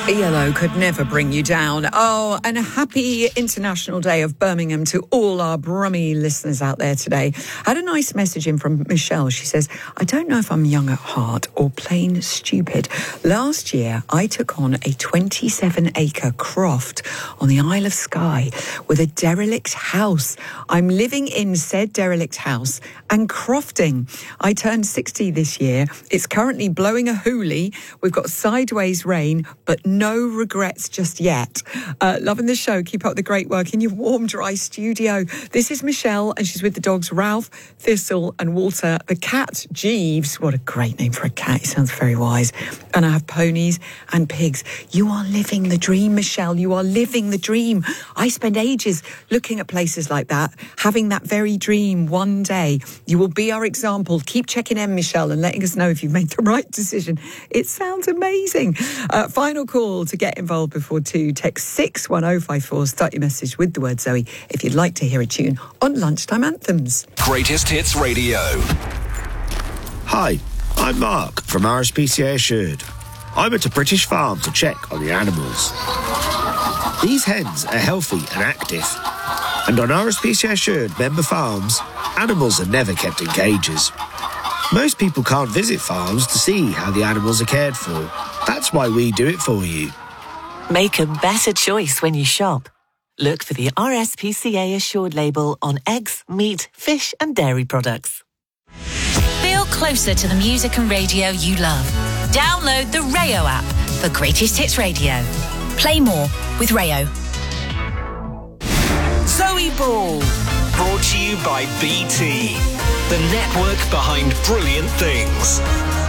Yellow could never bring you down. Oh, and a happy International Day of Birmingham to all our Brummie listeners out there today. I had a nice message in from Michelle. She says, I don't know if I'm young at heart or plain stupid. Last year, I took on a 27-acre croft on the Isle of Skye with a derelict house. I'm living in said derelict house and crofting. I turned 60 this year. It's currently blowing a hoolie. We've got sideways rain, but no regrets just yet. Loving the show. Keep up the great work in your warm, dry studio. This is Michelle, and she's with the dogs Ralph, Thistle, and Walter. The cat, Jeeves. What a great name for a cat. He sounds very wise. And I have ponies and pigs. You are living the dream, Michelle. You are living the dream. I spend ages looking at places like that, having that very dream one day. You will be our example. Keep checking in, Michelle, and letting us know if you've made the right decision. It sounds amazing. Final call to get involved before 2. Text 61054. Start your message with the word Zoe if you'd like to hear a tune on Lunchtime Anthems. Greatest Hits Radio. Hi, I'm Mark from RSPCA Assured. I went to British Farm to check on the animals. These hens are healthy and active. And on RSPCA Assured member farms, animals are never kept in cages. Most people can't visit farms to see how the animals are cared for. That's why we do it for you. Make a better choice when you shop. Look for the RSPCA Assured label on eggs, meat, fish and dairy products. Feel closer to the music and radio you love. Download the Rayo app for Greatest Hits Radio. Play more with Rayo. Zoe Ball. Brought to you by BT, the network behind brilliant things.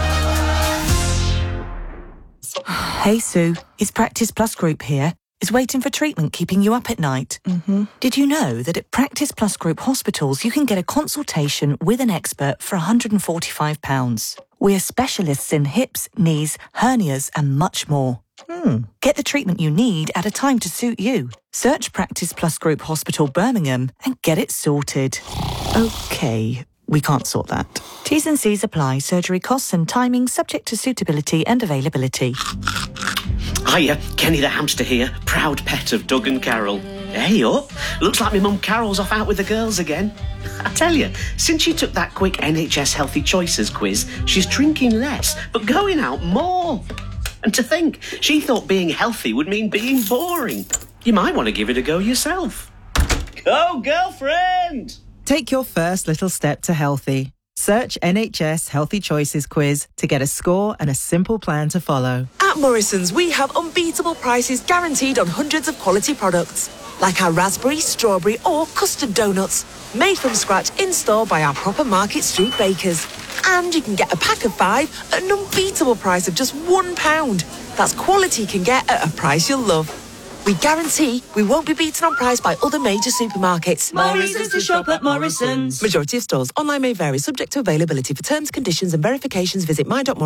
Hey Sue, it's Practice Plus Group here. Is waiting for treatment keeping you up at night? Mm-hmm. Did you know that at Practice Plus Group hospitals you can get a consultation with an expert for £145? We're specialists in hips, knees, hernias and much more. Get the treatment you need at a time to suit you. Search Practice Plus Group Hospital Birmingham and get it sorted. OK, we can't sort that. T's and C's apply. Surgery costs and timing subject to suitability and availability. Hiya, Kenny the hamster here, proud pet of Doug and Carol. Hey up, looks like my mum Carol's off out with the girls again. I tell you, since she took that quick NHS Healthy Choices quiz, she's drinking less, but going out more. And to think, she thought being healthy would mean being boring. You might want to give it a go yourself. Go, girlfriend! Take your first little step to healthy. Search NHS Healthy Choices quiz to get a score and a simple plan to follow. At Morrison's, we have unbeatable prices guaranteed on hundreds of quality products, like our raspberry, strawberry or custard donuts, made from scratch in-store by our proper Market Street bakers. And you can get a pack of 5 at an unbeatable price of just £1. That's quality you can get at a price you'll love. We guarantee we won't be beaten on price by other major supermarkets. Morrison's to shop at Morrison's. Majority of stores. Online may vary, subject to availability. For terms, conditions and verifications, visit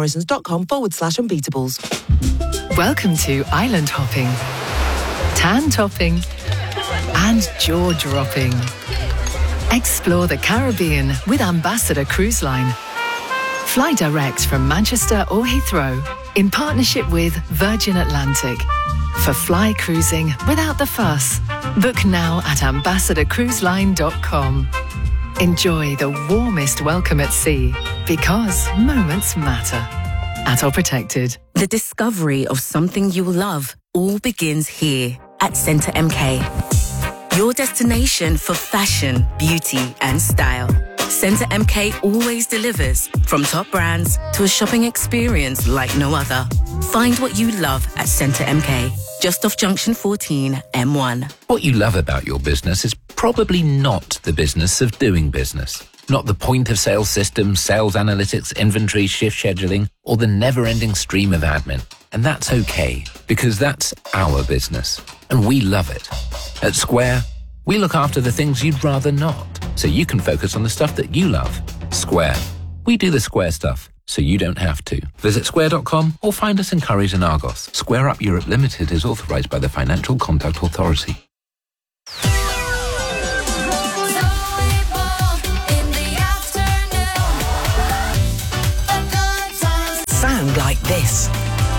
my.morrisons.com/unbeatables. Welcome to island hopping, tan topping and jaw dropping. Explore the Caribbean with Ambassador Cruise Line. Fly direct from Manchester or Heathrow in partnership with Virgin Atlantic. For fly cruising without the fuss. Book now at ambassadorcruiseline.com. Enjoy the warmest welcome at sea because moments matter. At All Protected. The discovery of something you love all begins here at Centre MK. Your destination for fashion, beauty and style. Centre MK always delivers, from top brands to a shopping experience like no other. Find what you love at Centre MK, just off Junction 14, M1. What you love about your business is probably not the business of doing business. Not the point-of-sale system, sales analytics, inventory, shift scheduling, or the never-ending stream of admin. And that's okay, because that's our business. And we love it. At Square, we look after the things you'd rather not, so you can focus on the stuff that you love. Square. We do the Square stuff, so you don't have to. Visit square.com or find us in Currys and Argos. Square Up Europe Limited is authorised by the Financial Conduct Authority. Sound like this.